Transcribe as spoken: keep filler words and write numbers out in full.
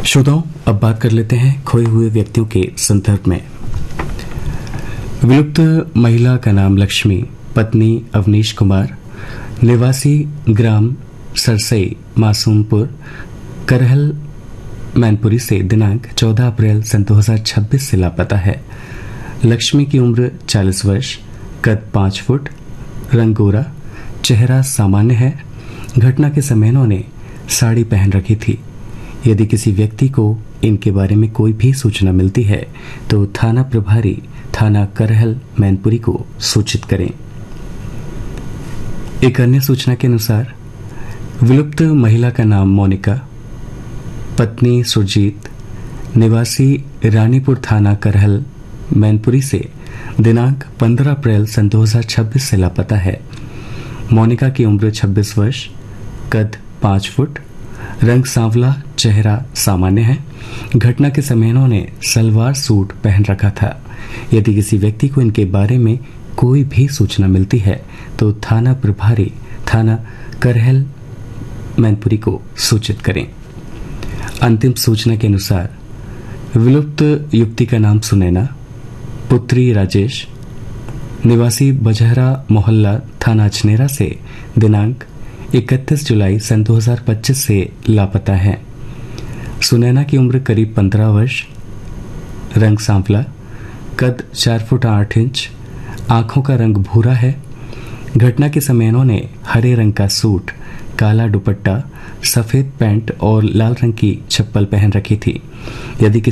श्रोताओं, अब बात कर लेते हैं खोए हुए व्यक्तियों के संदर्भ में। विलुप्त महिला का नाम लक्ष्मी, पत्नी अवनीश कुमार, निवासी ग्राम सरसई मासूमपुर, करहल मैनपुरी से दिनांक चौदह अप्रैल सन दो हज़ार छब्बीस से लापता है। लक्ष्मी की उम्र चालीस वर्ष, कद पाँच फुट, रंग गोरा, चेहरा सामान्य है। घटना के समय उन्होंने साड़ी पहन रखी थी। यदि किसी व्यक्ति को इनके बारे में कोई भी सूचना मिलती है तो थाना प्रभारी थाना करहल मैनपुरी को सूचित करें। एक अन्य सूचना के अनुसार विलुप्त महिला का नाम मोनिका, पत्नी सुरजीत, निवासी रानीपुर थाना करहल मैनपुरी से दिनांक पंद्रह अप्रैल सन दो हज़ार छब्बीस से लापता है। मोनिका की उम्र छब्बीस वर्ष, कद पाँच फुट, रंग सांवला, चेहरा सामान्य है। घटना के समय इन्होंने सलवार सूट पहन रखा था। यदि किसी व्यक्ति को इनके बारे में कोई भी सूचना मिलती है तो थाना प्रभारी थाना करहल मैनपुरी को सूचित करें। अंतिम सूचना के अनुसार विलुप्त युवती का नाम सुनैना, पुत्री राजेश, निवासी बजहरा मोहल्ला थाना अचनेरा से दिनांक इकतीस जुलाई सन दो हज़ार पच्चीस से लापता है। सुनैना की उम्र करीब पंद्रह वर्ष, रंग सांवला, कद चार फुट आठ इंच, आंखों का रंग भूरा है। घटना के समय इन्होंने हरे रंग का सूट, काला दुपट्टा, सफेद पैंट और लाल रंग की चप्पल पहन रखी थी। यदि